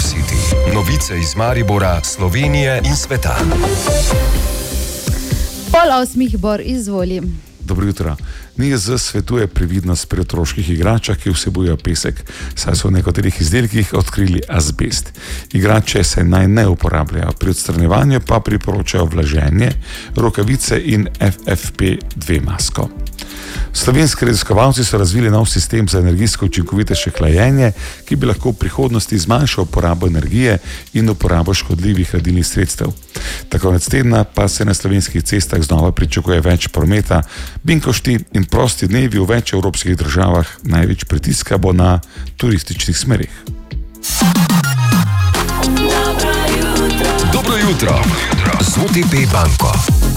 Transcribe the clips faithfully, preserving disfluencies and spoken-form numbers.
City. Novice iz Maribora, Slovenije in sveta. Pol osmih, Bor, izvoli. Dobro jutro. N I Z svetuje previdnost pri otroških igračah, ki vsebujejo pesek, saj so v nekaterih izdelkih odkrili azbest. Igrače se naj ne uporabljajo, pri odstranjevanju pa priporočajo vlaženje, rokavice in F F P dve masko. Slovenski raziskovalci so razvili nov sistem za energijsko učinkovitejše hlajenje, ki bi lahko v prihodnosti zmanjšal porabo energije in uporabo škodljivih hladilnih sredstev. Tako konec tedna pa se na slovenskih cestah znova pričakuje več prometa, binkošti in prosti dnevi v več evropskih državah, največ pritiska bo na turističnih smerih. Dobro jutro z O T P banko.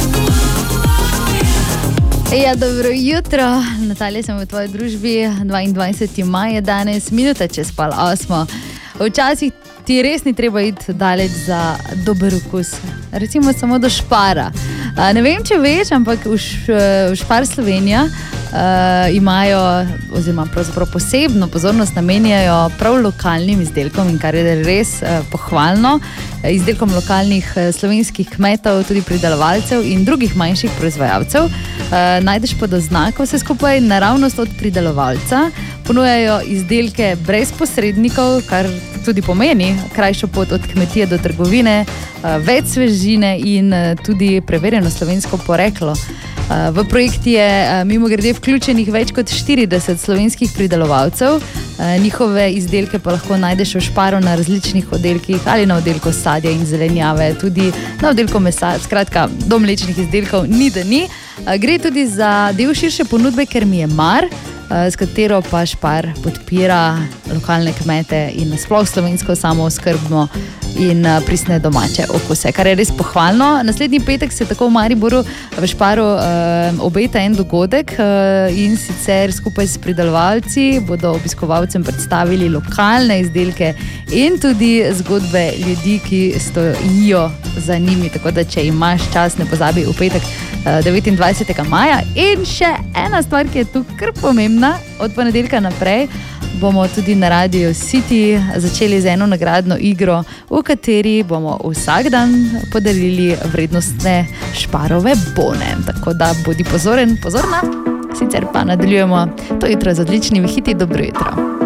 Ja, dobro jutro. Natalija, sem v tvoji družbi. dvaindvajseti maj je danes, minuta čez pol osmo. Včasih ti res ni treba iti daleč za dober okus. Recimo samo do Špara. Ne vem, če veš, ampak v Špar Slovenija uh, imajo, oziroma pravzaprav posebno pozornost namenjajo prav lokalnim izdelkom, in kar je res uh, pohvalno, izdelkom lokalnih uh, slovenskih kmetov, tudi pridelovalcev in drugih manjših proizvajalcev. Uh, najdeš pod oznako vse skupaj naravnost od pridelovalca, ponujajo izdelke brez posrednikov, kar tudi pomeni krajšo pot od kmetije do trgovine, več svežine in tudi preverjeno slovensko poreklo. V projekt je mimogrede vključenih več kot štirideset slovenskih pridelovalcev, njihove izdelke pa lahko najdeš v Šparu na različnih oddelkih ali na oddelku sadja in zelenjave, tudi na oddelku mesa, skratka, do mlečnih izdelkov ni da ni. Gre tudi za del širše ponudbe, ker mi je mar, s katero pa Špar podpira lokalne kmete in nasploh slovensko samooskrbno in pristne domače okuse, kar je res pohvalno. Naslednji petek se tako v Mariboru v Šparu uh, obeta en dogodek uh, in sicer skupaj s pridelovalci bodo obiskovalcem predstavili lokalne izdelke in tudi zgodbe ljudi, ki stojijo za njimi, tako da če imaš čas, ne pozabi v petek uh, devetindvajsetega maja. In še ena stvar, ki je tu kar pomembna, od ponedeljka naprej bomo tudi na Radio City začeli z eno nagradno igro, v kateri bomo vsak dan podarili vrednostne Šparove bone. Tako da bodi pozoren, pozorna, sicer pa nadaljujemo to jutro z odličnimi hiti. Dobro jutro.